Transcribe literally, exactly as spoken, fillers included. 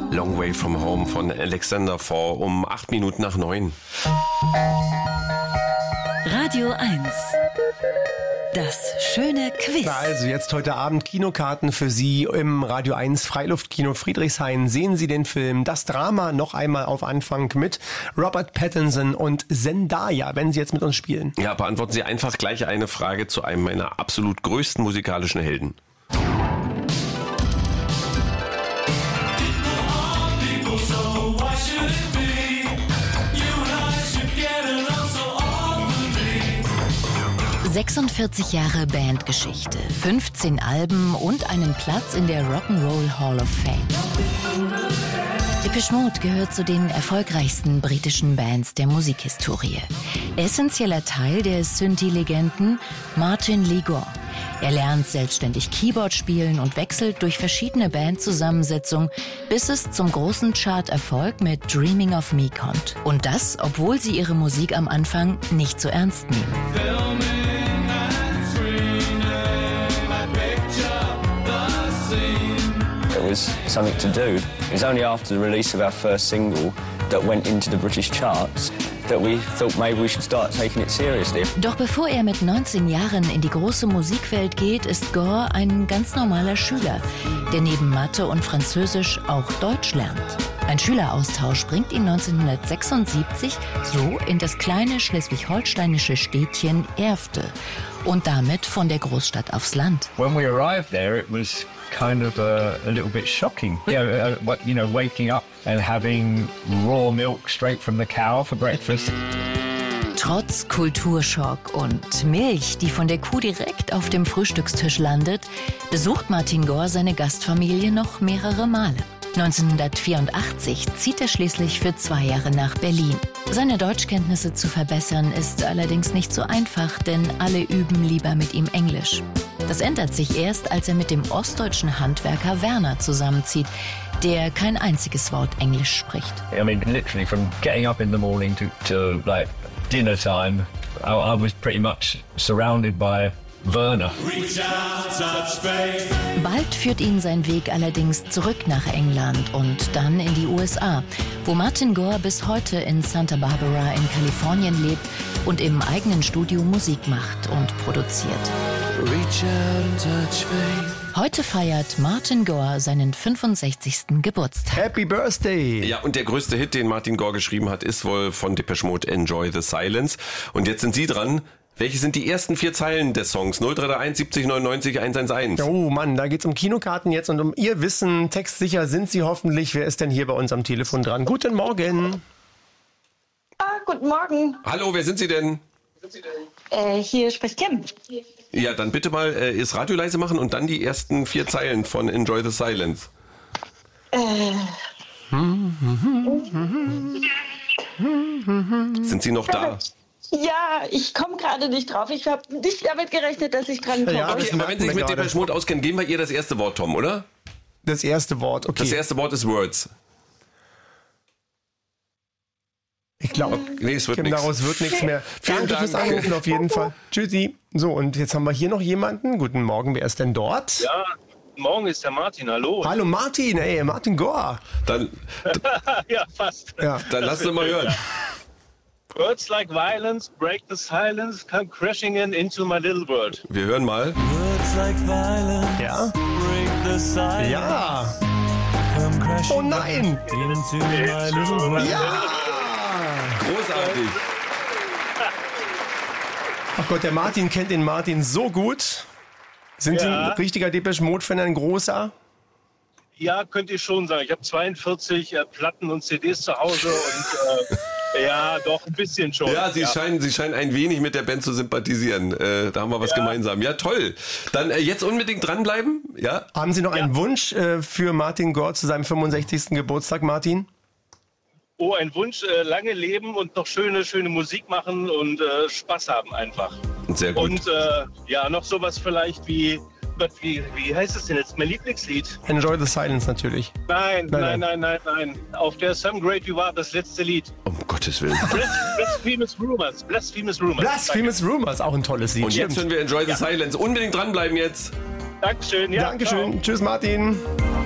Long Way From Home von Alexander Four um acht Minuten nach neun. Radio eins. Das schöne Quiz. Na also jetzt heute Abend Kinokarten für Sie im Radio eins Freiluftkino Friedrichshain. Sehen Sie den Film Das Drama noch einmal auf Anfang mit Robert Pattinson und Zendaya, wenn Sie jetzt mit uns spielen. Ja, beantworten Sie einfach gleich eine Frage zu einem meiner absolut größten musikalischen Helden. sechsundvierzig Jahre Bandgeschichte, fünfzehn Alben und einen Platz in der Rock'n'Roll Hall of Fame. Depeche Mode gehört zu den erfolgreichsten britischen Bands der Musikhistorie. Essentieller Teil der Synthie-Legenden Martin Lee Gore. Er lernt selbstständig Keyboard spielen und wechselt durch verschiedene Bandzusammensetzungen, bis es zum großen Charterfolg mit Dreaming of Me kommt. Und das, obwohl sie ihre Musik am Anfang nicht so ernst nehmen. It was something to do. It was only after the release of our first single that went into the British charts that we thought maybe we should start taking it seriously. Doch bevor er mit neunzehn Jahren in die große Musikwelt geht, ist Gore ein ganz normaler Schüler, der neben Mathe und Französisch auch Deutsch lernt. Ein Schüleraustausch bringt ihn neunzehnhundertsechsundsiebzig so in das kleine schleswig-holsteinische Städtchen Erfte und damit von der Großstadt aufs Land. When we arrived there, it was kind of a, a little bit shocking. You know, uh, what, you know, waking up and having raw milk straight from the cow for breakfast. Trotz Kulturschock und Milch, die von der Kuh direkt auf dem Frühstückstisch landet, besucht Martin Gore seine Gastfamilie noch mehrere Male. neunzehnhundertvierundachtzig zieht er schließlich für zwei Jahre nach Berlin. Seine Deutschkenntnisse zu verbessern ist allerdings nicht so einfach, denn alle üben lieber mit ihm Englisch. Das ändert sich erst, als er mit dem ostdeutschen Handwerker Werner zusammenzieht, der kein einziges Wort Englisch spricht. I mean, literally from getting up in the morning to, to like dinner time, I, I was pretty much surrounded by Werner. Bald führt ihn sein Weg allerdings zurück nach England und dann in die U S A, wo Martin Gore bis heute in Santa Barbara in Kalifornien lebt und im eigenen Studio Musik macht und produziert. Heute feiert Martin Gore seinen fünfundsechzigsten Geburtstag. Happy Birthday! Ja, und der größte Hit, den Martin Gore geschrieben hat, ist wohl von Depeche Mode Enjoy the Silence. Und jetzt sind Sie dran. Welche sind die ersten vier Zeilen des Songs? null drei drei eins siebzig neunundneunzig hundertelf. Oh Mann, da geht's um Kinokarten jetzt und um Ihr Wissen. Textsicher sind Sie hoffentlich. Wer ist denn hier bei uns am Telefon dran? Guten Morgen. Ah, guten Morgen. Hallo, wer sind Sie denn? Äh, hier spricht Kim. Ja, dann bitte mal äh, das Radio leise machen und dann die ersten vier Zeilen von Enjoy the Silence. Äh. Sind Sie noch da? Ja, ich komme gerade nicht drauf. Ich habe nicht damit gerechnet, dass ich dran komme. Ja, Okay, aber wenn Sie sich mit Depeche Mode auskennen, geben wir ihr das erste Wort, Tom, oder? Das erste Wort, okay. Das erste Wort ist Words. Ich glaube, Nee, es wird Kim, nichts. daraus wird nichts mehr. Vielen Danke fürs Dank. Anrufen auf jeden Fall. Tschüssi. So, und jetzt haben wir hier noch jemanden. Guten Morgen, wer ist denn dort? Ja, morgen ist der Martin, hallo. Hallo Martin, ey, Martin Gore. Dann, Ja, fast. Ja. dann lass uns mal hören. Words like violence break the silence, come crashing in into my little world. Wir hören mal. Ja? Ja. Oh nein. Ja. Großartig. Ach Gott, der Martin kennt den Martin so gut. Sind Sie Ja. ein richtiger Depeche Mode-Fan, ein großer? Ja, könnt ihr schon sagen. Ich habe zweiundvierzig äh, Platten und C Ds zu Hause und äh, ja, doch ein bisschen schon. Ja, Sie, Scheinen, Sie scheinen ein wenig mit der Band zu sympathisieren. Äh, da haben wir was Ja. gemeinsam. Ja, toll. Dann äh, jetzt unbedingt dranbleiben. Ja. Haben Sie noch einen Wunsch äh, für Martin Gore zu seinem fünfundsechzigsten Geburtstag, Martin? Oh, ein Wunsch, äh, lange leben und noch schöne, schöne Musik machen und äh, Spaß haben einfach. Sehr gut. Und äh, ja, noch sowas vielleicht wie, Gott, wie, wie heißt es denn jetzt? Mein Lieblingslied? Enjoy the Silence natürlich. Nein, Nein, nein, nein, nein, nein. Auf der Some Great You Are, das letzte Lied. Um Gottes Willen. Blasphemous Rumors. Blasphemous Rumors. Blasphemous Rumors, auch ein tolles Lied. Und jetzt Stimmt. hören wir Enjoy the Silence. Unbedingt dranbleiben jetzt. Dankeschön. Ja, Dankeschön. ciao. Tschüss, Martin.